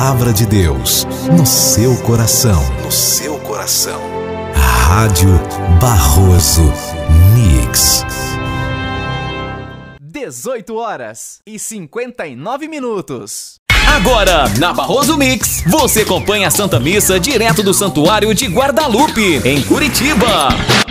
palavra de Deus no seu coração. No seu coração. Rádio Barroso Mix. 18h59. Agora, na Barroso Mix, você acompanha a Santa Missa direto do Santuário de Guadalupe, em Curitiba.